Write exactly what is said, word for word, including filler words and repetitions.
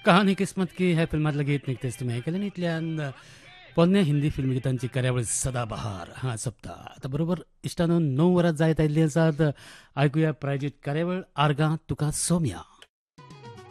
कहाणी किस्मत की ह्या फिल्मातलं गीत निघतेच तुम्ही ऐकलं आणि इथल्यान पोन्न्या हिंदी फिल्म गीतांची कार्यावळ सदाबहार हा सप्ताह आता बरोबर इष्टानो नऊ वरात जायत आयल्ली आसात. ऐकूया प्रायोजित कार्यावळ आर्गां तुका सोम्या.